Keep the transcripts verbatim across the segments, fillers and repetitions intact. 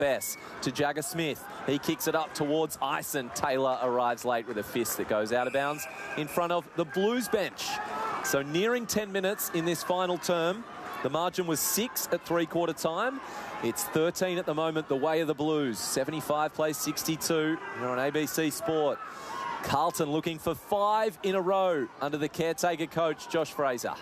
Bess to Jagger Smith. He kicks it up towards Ison. Taylor arrives late with a fist that goes out of bounds in front of the Blues bench. So nearing ten minutes in this final term. The margin was six at three-quarter time. It's thirteen at the moment, the way of the Blues. seventy-five plays sixty-two. You're on A B C Sport. Carlton looking for five in a row under the caretaker coach, Josh Fraser.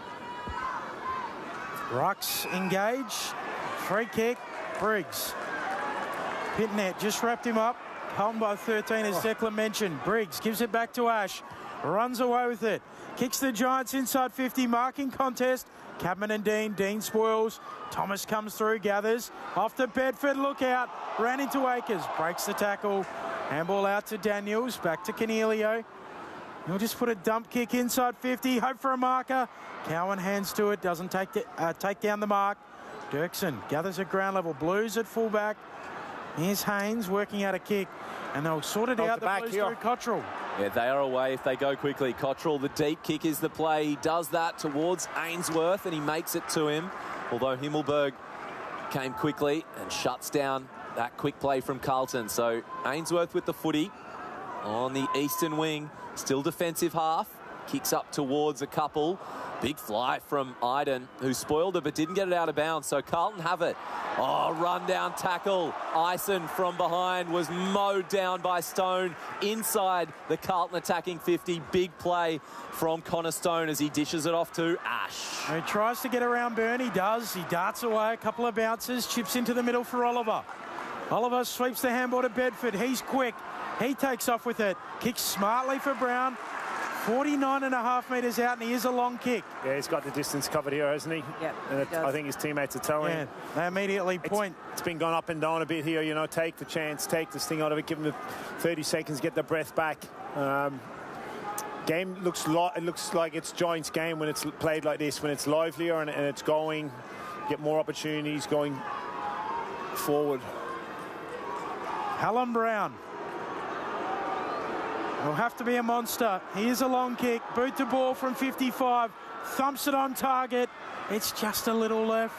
Rucks engage. Free kick. Briggs. Pitnet just wrapped him up. Carlton by thirteen, as Declan mentioned. Briggs gives it back to Ash. Runs away with it. Kicks the Giants inside fifty. Marking contest. Cadman and Dean. Dean spoils. Thomas comes through, gathers. Off to Bedford, look out. Ran into Akers. Breaks the tackle. Handball out to Daniels. Back to Cornelio. He'll just put a dump kick inside fifty. Hope for a marker. Cowan hands to it. Doesn't take, the, uh, take down the mark. Dirksen gathers at ground level. Blues at fullback. Here's Haynes working out a kick. And they'll sort it out, the, the Blues here. Through Cottrell. Yeah, they are away if they go quickly. Cottrell, the deep kick is the play. He does that towards Ainsworth and he makes it to him. Although Himmelberg came quickly and shuts down that quick play from Carlton. So Ainsworth with the footy on the eastern wing. Still defensive half. Kicks up towards a couple. Big fly from Iden, who spoiled it but didn't get it out of bounds. So Carlton have it. Oh, run down tackle. Ison from behind was mowed down by Stone inside the Carlton attacking fifty. Big play from Connor Stone as he dishes it off to Ash. He tries to get around Byrne. He does. He darts away. A couple of bounces. Chips into the middle for Oliver. Oliver sweeps the handball to Bedford. He's quick. He takes off with it. Kicks smartly for Brown. forty-nine and a half metres out, and he is a long kick. Yeah, he's got the distance covered here, hasn't he? Yeah, and he it, I think his teammates are telling yeah, him. They immediately point. It's, it's been gone up and down a bit here, you know, take the chance, take this thing out of it, give him the thirty seconds, get the breath back. Um, game looks, lo it looks like it's Giants' game when it's played like this, when it's livelier and, and it's going, get more opportunities going forward. Alan Brown. Will have to be a monster. Here's a long kick. Boot the ball from fifty-five. Thumps it on target. It's just a little left.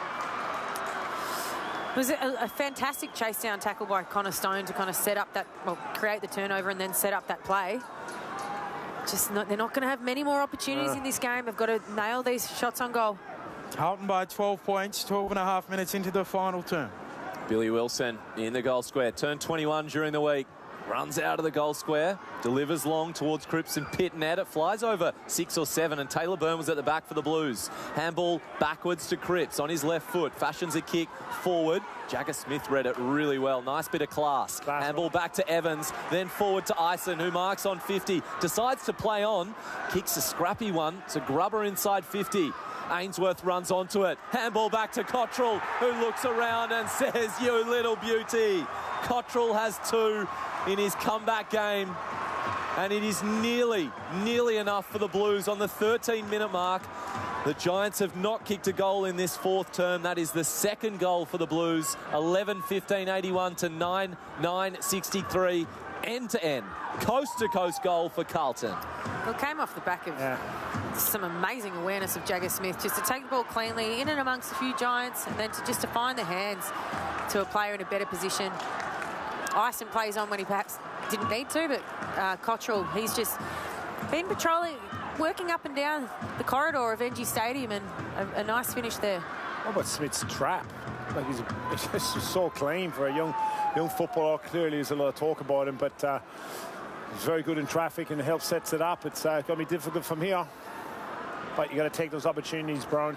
It was a, a fantastic chase down tackle by Connor Stone to kind of set up that, well, create the turnover and then set up that play. Just not, they're not going to have many more opportunities uh. in this game. They've got to nail these shots on goal. Carlton by twelve points, twelve and a half minutes into the final term. Billy Wilson in the goal square. Turned twenty-one during the week. Runs out of the goal square, delivers long towards Cripps and Pitnet. It flies over six or seven, and Taylor Byrne was at the back for the Blues. Handball backwards to Cripps on his left foot. Fashions a kick forward. Jagger Smith read it really well. Nice bit of class. class Handball back to Evans, then forward to Ison, who marks on fifty. Decides to play on. Kicks a scrappy one to Grubber inside fifty. Ainsworth runs onto it. Handball back to Cottrell, who looks around and says, "You little beauty." Cottrell has two in his comeback game, and it is nearly, nearly enough for the Blues on the thirteen minute mark. The Giants have not kicked a goal in this fourth term. That is the second goal for the Blues. eleven fifteen eighty-one to nine nine sixty-three. End to end, coast to coast goal for Carlton. Well, it came off the back of yeah. some amazing awareness of Jagger Smith, just to take the ball cleanly in and amongst a few Giants, and then to just to find the hands to a player in a better position. Ison plays on when he perhaps didn't need to, but uh, Cottrell, he's just been patrolling, working up and down the corridor of N G Stadium, and a, a nice finish there. What about Smith's trap? Like he's, he's just so clean for a young young footballer. Clearly there's a lot of talk about him, but uh, he's very good in traffic and helps sets it up. It's uh, going to be difficult from here, but you got to take those opportunities, Brown.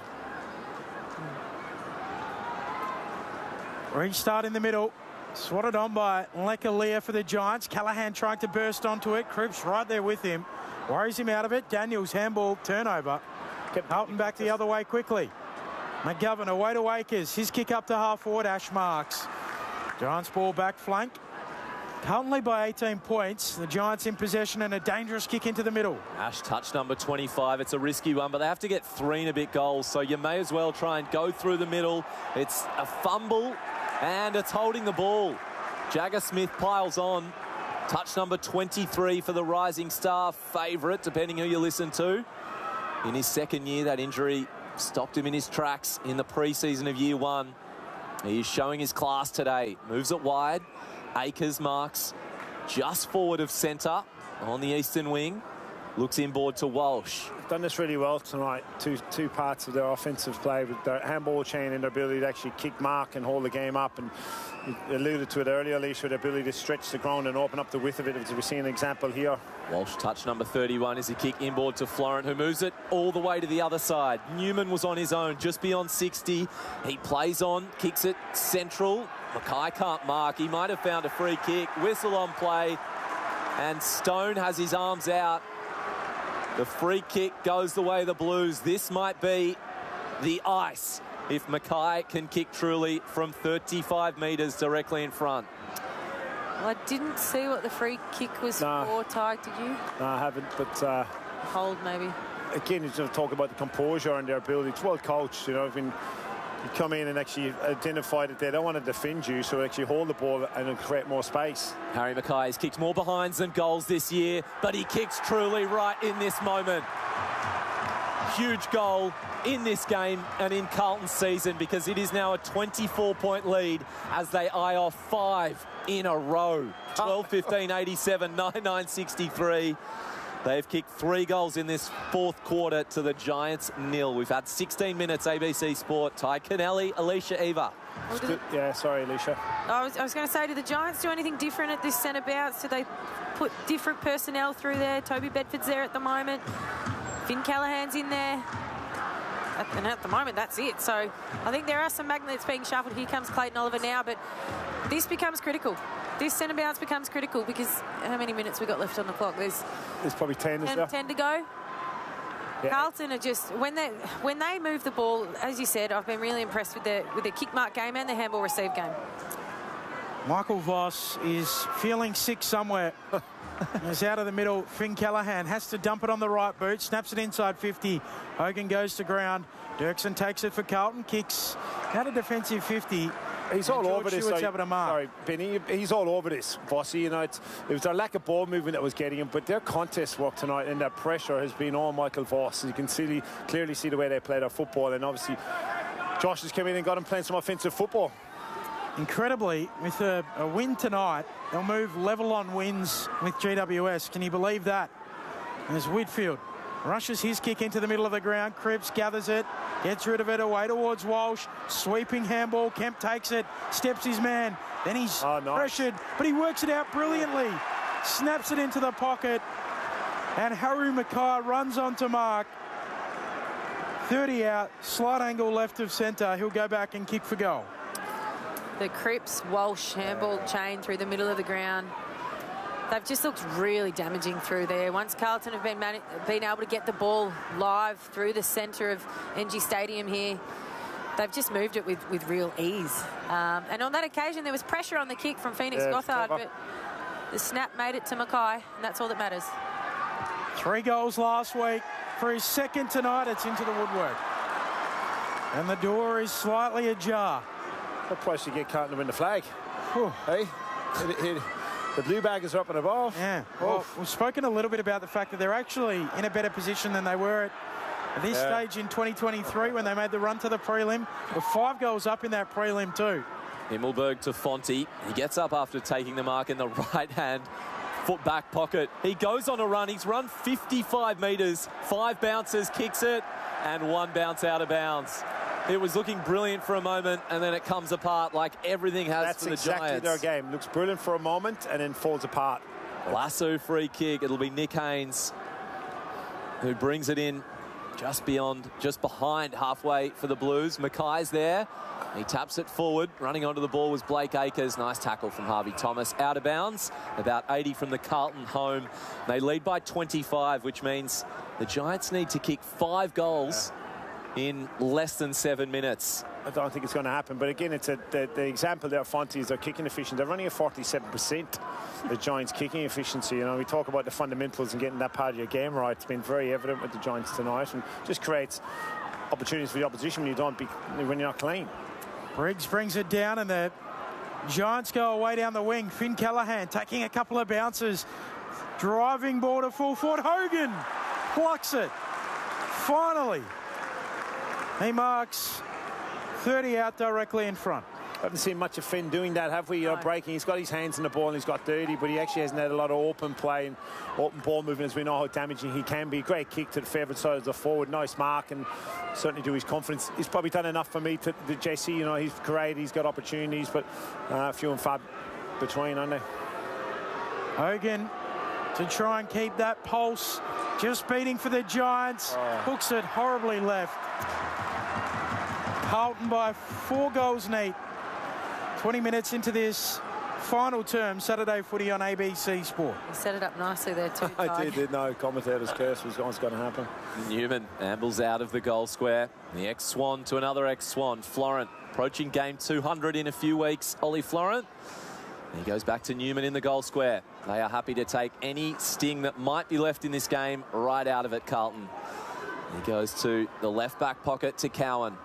Restart in the middle. Swatted on by Lekalia for the Giants. Callahan trying to burst onto it. Cripps right there with him. Worries him out of it. Daniels handball turnover. Kept Carlton back the other way quickly. McGovern away to Akers. His kick up to half forward. Ash marks. Giants ball back flank. Carlton lead by eighteen points. The Giants in possession and a dangerous kick into the middle. Ash touch number twenty-five. It's a risky one, but they have to get three and a bit goals, so you may as well try and go through the middle. It's a fumble. And it's holding the ball. Jagger Smith piles on. Touch number twenty-three for the Rising Star favourite, depending who you listen to. In his second year, that injury stopped him in his tracks in the pre-season of year one. He is showing his class today. Moves it wide. Akers marks just forward of centre on the eastern wing. Looks inboard to Walsh. Done this really well tonight. Two two parts of their offensive play with their handball chain and their ability to actually kick mark and hold the game up. And you alluded to it earlier, Alicia, the ability to stretch the ground and open up the width of it, as we see an example here. Walsh touch number thirty-one is a kick inboard to Florent, who moves it all the way to the other side. Newman was on his own just beyond sixty. He plays on, kicks it central. Mackay can't mark. He might have found a free kick. Whistle on play. And Stone has his arms out. The free kick goes the way of the Blues. This might be the ice if Mackay can kick truly from thirty-five metres directly in front. Well, I didn't see what the free kick was no. for, Ty, did you? No, I haven't, but... Uh, Hold, maybe. Again, you just talk about the composure and their ability. It's well coached, you know. I mean, you come in and actually identify that they don't want to defend you, so actually hold the ball and create more space. Harry Mackay has kicked more behinds than goals this year, but he kicks truly right in this moment. Huge goal in this game and in Carlton's season, because it is now a twenty-four point lead as they eye off five in a row. twelve fifteen eighty-seven, nine nine sixty-three. They've kicked three goals in this fourth quarter to the Giants nil. We've had sixteen minutes A B C Sport. Ty Kennelly, Alicia Eva. Well, yeah, sorry, Alicia. I was, I was going to say, do the Giants do anything different at this centre bounce? Do they put different personnel through there? Toby Bedford's there at the moment. Finn Callahan's in there. And at the moment, that's it. So I think there are some magnets being shuffled. Here comes Clayton Oliver now, but this becomes critical. This centre bounce becomes critical because how many minutes we got left on the clock? There's, There's probably ten, ten, ten to go. Yeah. Carlton are just when they when they move the ball, as you said, I've been really impressed with their with their kick mark game and their handball receive game. Michael Voss is feeling sick somewhere. He's out of the middle. Finn Callahan has to dump it on the right boot. Snaps it inside fifty. Hogan goes to ground. Dirksen takes it for Carlton. Kicks out of defensive fifty. He's all over this. Sorry, able to mark. sorry, Benny. He's all over this, Vossy. You know, it's, it was their lack of ball movement that was getting him, but their contest work tonight and their pressure has been on Michael Voss. You can see, clearly see the way they play their football, and obviously Josh has come in and got him playing some offensive football. Incredibly, with a, a win tonight, they'll move level on wins with G W S. Can you believe that? And there's Whitfield. Rushes his kick into the middle of the ground. Cripps gathers it, gets rid of it away towards Walsh. Sweeping handball. Kemp takes it, steps his man. Then he's oh, nice. pressured, but he works it out brilliantly. Snaps it into the pocket. And Harry Mackay runs on to mark. thirty out, slight angle left of centre. He'll go back and kick for goal. The Cripps Walsh handball chain through the middle of the ground. They've just looked really damaging through there. Once Carlton have been, been able to get the ball live through the centre of N G Stadium here, they've just moved it with, with real ease. Um, and on that occasion, there was pressure on the kick from Phoenix yeah, Gothard, but the snap made it to Mackay, and that's all that matters. Three goals last week. For his second tonight, it's into the woodwork. And the door is slightly ajar. What price do you get Carlton to win the flag? Whew. Hey? It, it, The Blue Baggers are up and above. Yeah. Well, we've spoken a little bit about the fact that they're actually in a better position than they were at this yeah. stage in twenty twenty-three when they made the run to the prelim. With five goals up in that prelim too. Himmelberg to Fonte. He gets up after taking the mark in the right hand. Foot back pocket. He goes on a run. He's run fifty-five metres. Five bounces, kicks it, and one bounce out of bounds. It was looking brilliant for a moment, and then it comes apart like everything has That's for the exactly Giants. That's exactly their game. Looks brilliant for a moment, and then falls apart. Lasso free kick. It'll be Nick Haynes who brings it in just beyond, just behind halfway for the Blues. Mackay's there. He taps it forward. Running onto the ball was Blake Acres. Nice tackle from Harvey Thomas. Out of bounds. About eighty from the Carlton home. They lead by twenty-five, which means the Giants need to kick five goals yeah. in less than seven minutes. I don't think it's going to happen. But again, it's a, the, the example there, Fonte, is their kicking efficiency. They're running at forty-seven percent, the Giants' kicking efficiency. You know, we talk about the fundamentals and getting that part of your game right. It's been very evident with the Giants tonight, and just creates opportunities for the opposition when you don't be, when you're not clean. Briggs brings it down, and the Giants go away down the wing. Finn Callahan taking a couple of bounces. Driving ball to full forward. Hogan plucks it. Finally. He marks thirty out directly in front. haven't seen much of Finn doing that, have we? You know, No. breaking. He's got his hands in the ball and he's got dirty, but he actually hasn't had a lot of open play and open ball movement, as we know how damaging he can be. Great kick to the favourite side of the forward. Nice mark, and certainly to his confidence. He's probably done enough for me to, to Jesse. You know, he's great. He's got opportunities, but uh, few and far between, aren't they? Hogan to try and keep that pulse. Just beating for the Giants. Oh. Hooks it horribly left. Carlton by four goals neat. twenty minutes into this final term. Saturday footy on A B C Sport. You set it up nicely there too, I Ty. did, did know commentator's curse was going to happen. Newman ambles out of the goal square. The ex-Swan to another ex-Swan. Florent approaching game two hundred in a few weeks. Ollie Florent. He goes back to Newman in the goal square. They are happy to take any sting that might be left in this game right out of it, Carlton. He goes to the left back pocket to Cowan.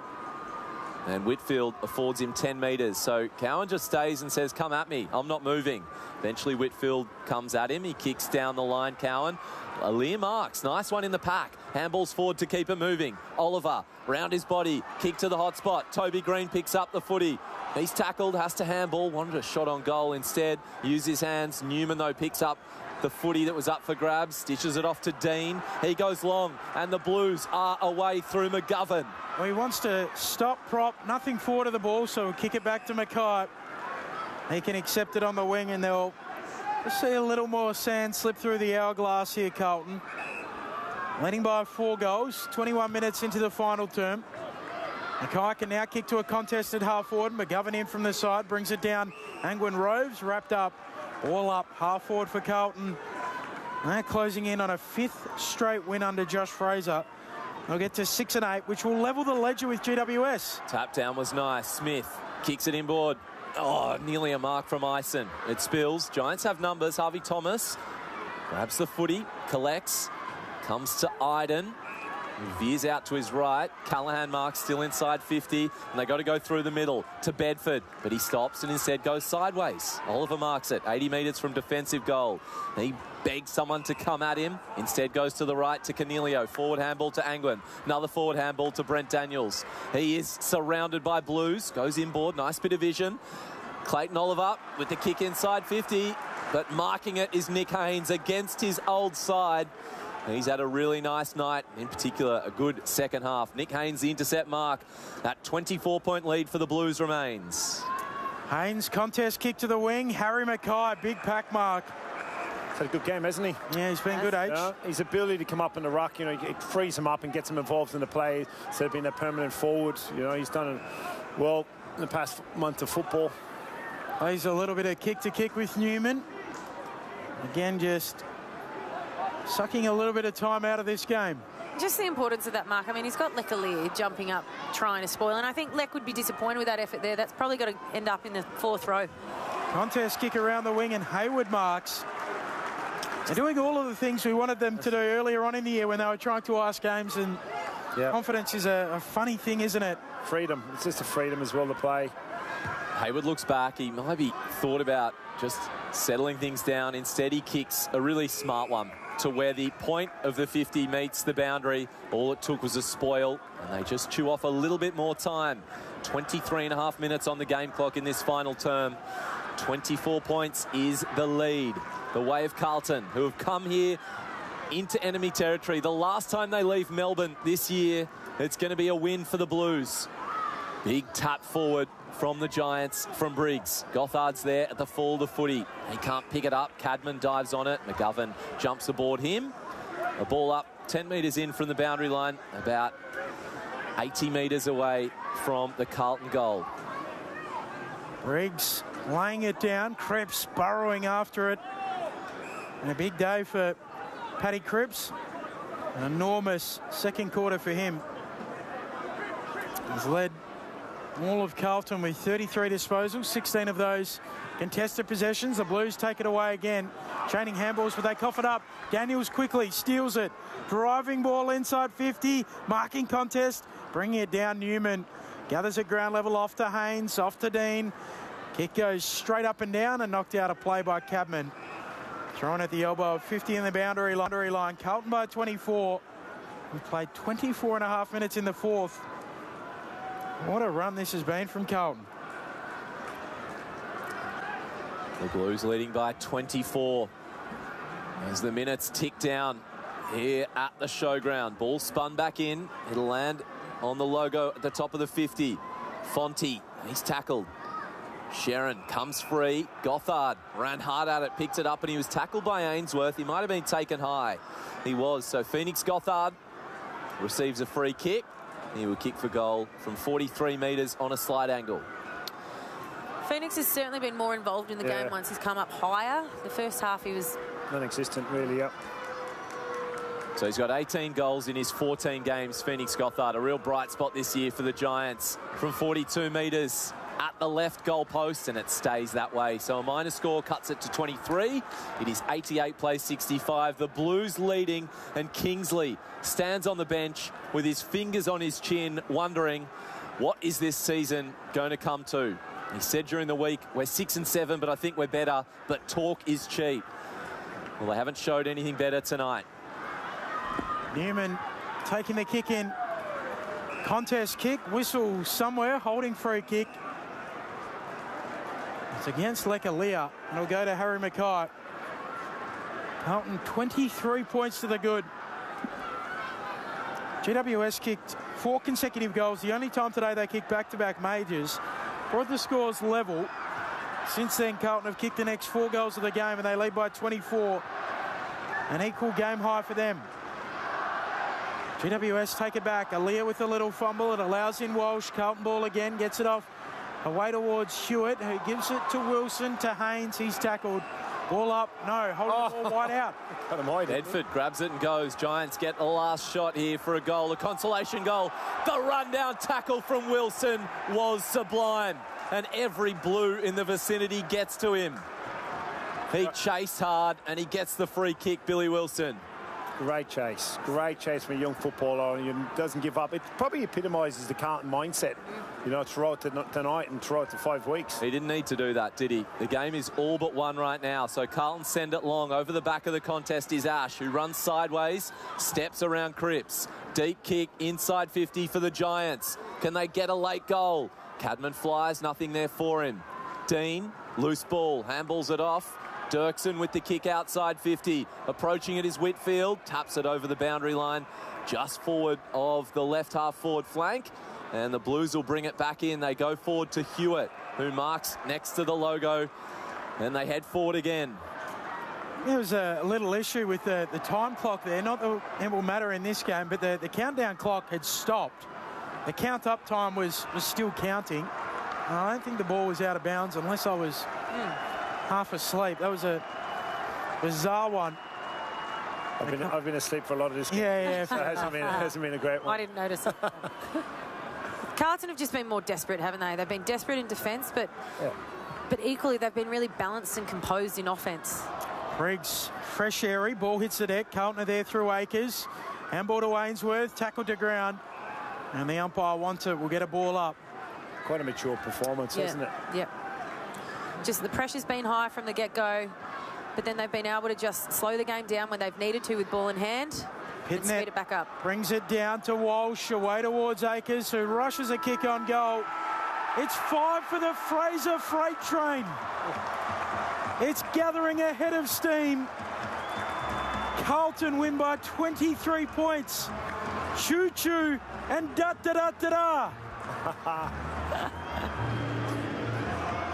And Whitfield affords him ten metres. So Cowan just stays and says, come at me. I'm not moving. Eventually Whitfield comes at him. He kicks down the line, Cowan. Liam Marks, nice one in the pack. Handballs forward to keep it moving. Oliver, round his body, kick to the hot spot. Toby Green picks up the footy. He's tackled, has to handball. Wanted a shot on goal instead. Use his hands. Newman, though, picks up the footy that was up for grabs. Stitches it off to Dean. He goes long, and the Blues are away through McGovern. Well, he wants to stop prop. Nothing forward of the ball, so we'll kick it back to Mackay. He can accept it on the wing, and they'll just see a little more sand slip through the hourglass here, Carlton. Leading by four goals, twenty-one minutes into the final term. Mackay can now kick to a contested half forward. McGovern in from the side, brings it down. Angwin Roves wrapped up, all up, half forward for Carlton. They're closing in on a fifth straight win under Josh Fraser. They'll get to six and eight, which will level the ledger with G W S. Tap down was nice. Smith kicks it inboard. Oh, nearly a mark from Ison. It spills. Giants have numbers. Harvey Thomas grabs the footy, collects, comes to Iden. He veers out to his right. Callahan marks still inside fifty, and they got to go through the middle to Bedford, but he stops and instead goes sideways. Oliver marks it, eighty metres from defensive goal. He begs someone to come at him, instead goes to the right to Cornelio. Forward handball to Angwin. Another forward handball to Brent Daniels. He is surrounded by Blues, goes inboard, nice bit of vision. Clayton Oliver with the kick inside fifty, but marking it is Nick Haynes against his old side. He's had a really nice night, in particular a good second half. Nick Haynes, the intercept mark. That twenty-four point lead for the Blues remains. Haynes, contest kick to the wing. Harry Mackay, big pack mark. He's had a good game, hasn't he? Yeah, he's been good, H. Yeah, his ability to come up in the ruck, you know, it frees him up and gets him involved in the play instead of being a permanent forward. You know, he's done it well in the past month of football. Plays a little bit of kick to kick with Newman. Again, just sucking a little bit of time out of this game. Just the importance of that mark. I mean, he's got Lecalier jumping up, trying to spoil, and I think Lec would be disappointed with that effort there. That's probably got to end up in the fourth row. Contest kick around the wing, and Hayward marks. They're doing all of the things we wanted them to do earlier on in the year when they were trying to ask games, and yeah. Confidence is a, a funny thing, isn't it? Freedom. It's just a freedom as well to play. Hayward looks back. He maybe thought about just settling things down. Instead, he kicks a really smart one to where the point of the fifty meets the boundary. All it took was a spoil, and they just chew off a little bit more time. twenty-three and a half minutes on the game clock in this final term. twenty-four points is the lead. The way of Carlton, who have come here into enemy territory. The last time they leave Melbourne this year, it's going to be a win for the Blues. Big tap forward from the Giants, from Briggs. Gothard's there at the fall of the footy. He can't pick it up. Cadman dives on it. McGovern jumps aboard him. A ball up ten metres in from the boundary line, about eighty metres away from the Carlton goal. Briggs laying it down. Cripps burrowing after it. And a big day for Paddy Cripps. An enormous second quarter for him. He's led all of Carlton with thirty-three disposals, sixteen of those contested possessions. The Blues take it away again. Chaining handballs, but they cough it up. Daniels quickly steals it. Driving ball inside fifty. Marking contest. Bringing it down. Newman gathers at ground level off to Haynes, off to Dean. Kick goes straight up and down and knocked out a play by Cadman. Thrown at the elbow of fifty in the boundary line. Carlton by twenty-four. We've played twenty-four and a half minutes in the fourth. What a run this has been from Carlton. The Blues leading by twenty-four as the minutes tick down here at the showground. Ball spun back in. It'll land on the logo at the top of the fifty. Fonte, he's tackled. Sharon comes free. Gothard ran hard at it, picked it up, and he was tackled by Ainsworth. He might have been taken high. He was. So Phoenix Gothard receives a free kick. He will kick for goal from forty-three metres on a slide angle. Phoenix has certainly been more involved in the Yeah. game once he's come up higher. The first half he was... Non-existent, really, yep. So he's got eighteen goals in his fourteen games, Phoenix Gothard. A real bright spot this year for the Giants from forty-two metres at the left goal post, and it stays that way. So a minor score cuts it to twenty-three. It is eighty-eight plays sixty-five. The Blues leading, and Kingsley stands on the bench with his fingers on his chin, wondering what is this season going to come to. He said during the week, we're six and seven, but I think we're better, but talk is cheap. Well, they haven't showed anything better tonight. Newman taking the kick in. Contest kick, whistle somewhere, holding free kick. It's against Lekalia, and it'll go to Harry Mackay. Carlton twenty-three points to the good. G W S kicked four consecutive goals. The only time today they kicked back-to-back majors. Brought the scores level. Since then, Carlton have kicked the next four goals of the game, and they lead by twenty-four. An equal game high for them. G W S take it back. Aaliyah with a little fumble. It allows in Walsh. Carlton ball again. Gets it off. Away towards Hewitt, who gives it to Wilson, to Haynes. He's tackled. Ball up. No, holding oh. the ball wide out. Got him wide. Bedford grabs it and goes. Giants get the last shot here for a goal, a consolation goal. The rundown tackle from Wilson was sublime, and every Blue in the vicinity gets to him. He chased hard, and he gets the free kick, Billy Wilson. Great chase. Great chase from a young footballer, and he doesn't give up. It probably epitomises the Carlton mindset, you know, throughout the, tonight and throughout the five weeks. He didn't need to do that, did he? The game is all but won right now. So Carlton send it long. Over the back of the contest is Ash, who runs sideways, steps around Cripps. Deep kick inside fifty for the Giants. Can they get a late goal? Cadman flies, nothing there for him. Dean, loose ball, handballs it off. Dirksen with the kick outside fifty. Approaching it is Whitfield. Taps it over the boundary line just forward of the left half forward flank. And the Blues will bring it back in. They go forward to Hewitt, who marks next to the logo. And they head forward again. There was a little issue with the, the time clock there. Not that it will matter in this game, but the, the countdown clock had stopped. The count up time was, was still counting. And I don't think the ball was out of bounds unless I was... Mm. half asleep. That was a bizarre one. I've been, I've been asleep for a lot of this game. Yeah, yeah. So it hasn't been, it hasn't been a great one. I didn't notice it. Carlton have just been more desperate, haven't they? They've been desperate in defence, but yeah. but equally they've been really balanced and composed in offence. Briggs, fresh airy. Ball hits the deck. Carlton are there through Akers. Handball to Ainsworth. Tackled to ground. And the umpire wants it. We'll get a ball up. Quite a mature performance, yeah. isn't it? Yep. Just the pressure's been high from the get-go, but then they've been able to just slow the game down when they've needed to with ball in hand and speed it back up. Brings it down to Walsh, away towards Akers, who rushes a kick on goal. It's five for the Fraser Freight Train. It's gathering ahead of steam. Carlton win by twenty-three points. Choo-choo and da-da-da-da-da.